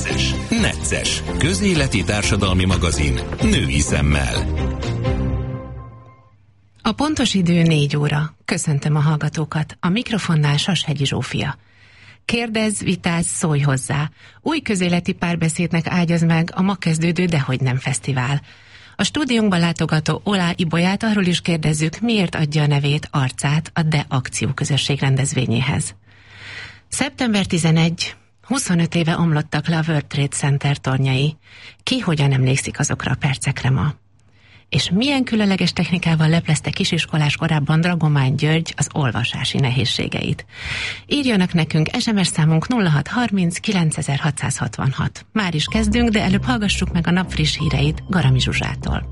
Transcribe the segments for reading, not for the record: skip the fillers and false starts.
Necces. Közéleti társadalmi magazin. Női szemmel. A pontos idő 4 óra. Köszöntöm a hallgatókat. A mikrofonnál Sashegyi Zsófia. Kérdezz, vitázz, szólj hozzá. Új közéleti párbeszédnek ágyaz meg a ma kezdődő Dehogy nem fesztivál. A stúdiónkban látogató Olá Ibolyát arról is kérdezzük, miért adja a nevét, arcát a De Akció közösség rendezvényéhez. Szeptember 11. 25 éve omlottak le a World Trade Center tornyai. Ki hogyan emlékszik azokra a percekre ma? És milyen különleges technikával leplezte kisiskolás korában Dragomány György az olvasási nehézségeit. Írjanak nekünk, SMS számunk 0630 9666. Már is kezdünk, de előbb hallgassuk meg a nap friss híreit Garami Zsuzsától.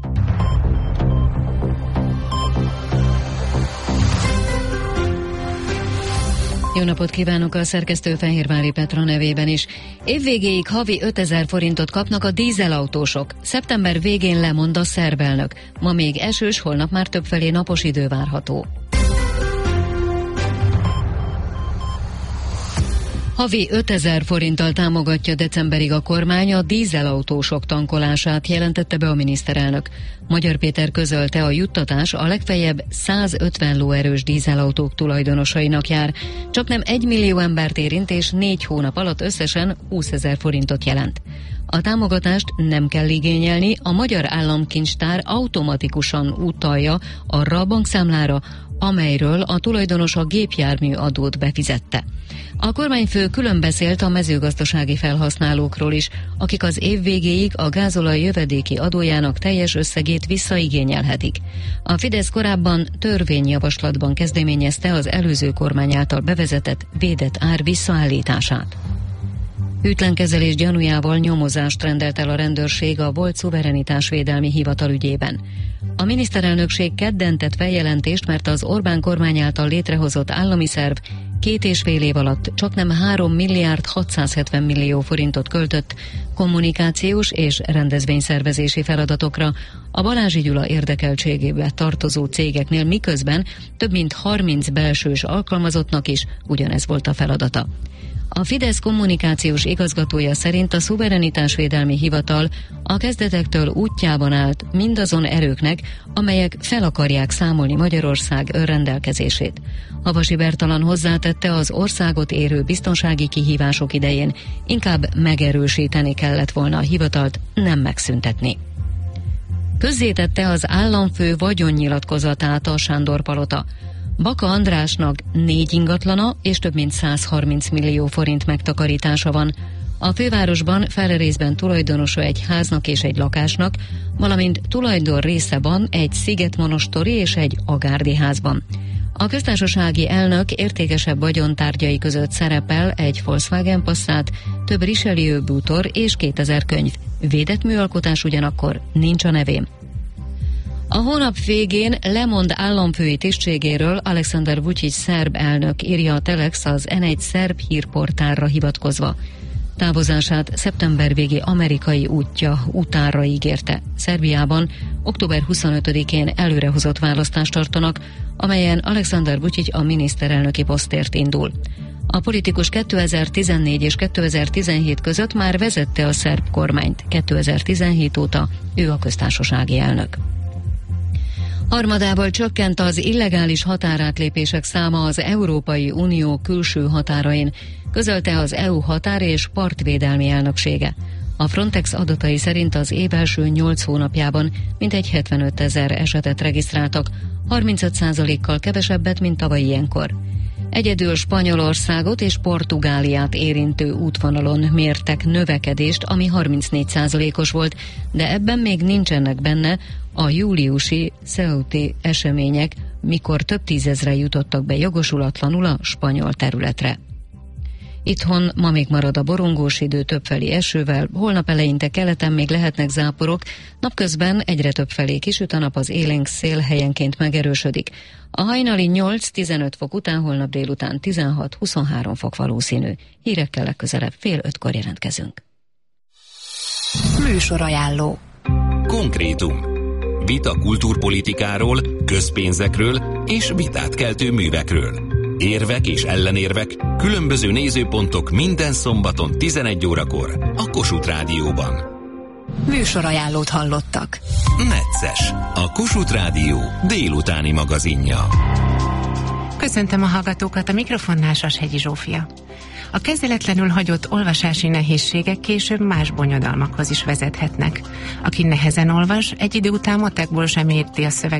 Jó napot kívánok, a szerkesztő Fehérvári Petra nevében is. Évvégéig havi 5000 forintot kapnak a dízelautósok. Szeptember végén lemond a szerb elnök. Ma még esős, holnap már többfelé napos idő várható. Havi 5000 forinttal támogatja decemberig a kormány a dízelautósok tankolását, jelentette be a miniszterelnök. Magyar Péter közölte, a juttatás a legfeljebb 150 lóerős dízelautók tulajdonosainak jár. Csaknem 1 millió embert érint, és 4 hónap alatt összesen 20 000 forintot jelent. A támogatást nem kell igényelni, a Magyar Államkincstár automatikusan utalja arra a bankszámlára, amelyről a tulajdonos a gépjármű adót befizette. A kormányfő külön beszélt a mezőgazdasági felhasználókról is, akik az év végéig a gázolaj jövedéki adójának teljes összegét visszaigényelhetik. A Fidesz korábban törvényjavaslatban kezdeményezte az előző kormány által bevezetett védett ár visszaállítását. Hűtlenkezelés gyanújával nyomozást rendelt el a rendőrség a volt szuverenitásvédelmi hivatal ügyében. A miniszterelnökség kedden tett feljelentést, mert az Orbán kormány által létrehozott állami szerv 2,5 év alatt csaknem 3 milliárd 670 millió forintot költött kommunikációs és rendezvényszervezési feladatokra a Balázsi Gyula érdekeltségébe tartozó cégeknél, miközben több mint 30 belsős alkalmazottnak is ugyanez volt a feladata. A Fidesz kommunikációs igazgatója szerint a szuverenitásvédelmi hivatal a kezdetektől útjában állt mindazon erőknek, amelyek fel akarják számolni Magyarország önrendelkezését. Havasi Bertalan hozzátette, az országot érő biztonsági kihívások idején inkább megerősíteni kellett volna a hivatalt, nem megszüntetni. Közzétette az államfő vagyonnyilatkozatát a Sándor-palota. Baka Andrásnak 4 ingatlana és több mint 130 millió forint megtakarítása van. A fővárosban felrészben tulajdonosa egy háznak és egy lakásnak, valamint tulajdon része van egy szigetmonostori és egy agárdi házban. A köztársasági elnök értékesebb vagyontárgyai között szerepel egy Volkswagen Passat, több Richelieu bútor és 2000 könyv. Védett műalkotás ugyanakkor nincs a nevén. A hónap végén lemond államfői tisztségéről Alexander Vučić szerb elnök, írja a Telex az N1 szerb hírportálra hivatkozva. Távozását szeptember végi amerikai útja utánra ígérte. Szerbiában október 25-én előrehozott választást tartanak, amelyen Alexander Vučić a miniszterelnöki posztért indul. A politikus 2014 és 2017 között már vezette a szerb kormányt. 2017 óta ő a köztársasági elnök. Harmadával csökkent az illegális határátlépések száma az Európai Unió külső határain, közölte az EU határ- és partvédelmi elnöksége. A Frontex adatai szerint az év első 8 hónapjában mintegy 75 000 esetet regisztráltak, 35%-kal kevesebbet, mint tavaly ilyenkor. Egyedül Spanyolországot és Portugáliát érintő útvonalon mértek növekedést, ami 34%-os volt, de ebben még nincsenek benne a júliusi ceuti események, mikor több tízezren jutottak be jogosulatlanul a spanyol területre. Itthon ma még marad a borongós idő többfelé esővel, holnap eleinte keleten még lehetnek záporok, napközben egyre többfelé kisüt a nap, az élénk szél helyenként megerősödik. A hajnali 8-15 fok után, holnap délután 16-23 fok valószínű. Hírekkel legközelebb 4:30 jelentkezünk. Műsorajánló. Konkrétum. Vita kultúrpolitikáról, közpénzekről és vitát keltő művekről. Érvek és ellenérvek, különböző nézőpontok minden szombaton 11 órakor a Kossuth Rádióban. Műsorajánlót hallottak. Necces, a Kossuth Rádió délutáni magazinja. Köszöntöm a hallgatókat, a mikrofonnál Sashegyi Zsófia. A kezeletlenül hagyott olvasási nehézségek később más bonyodalmakhoz is vezethetnek. Aki nehezen olvas, egy idő után matekból sem érti a szöveg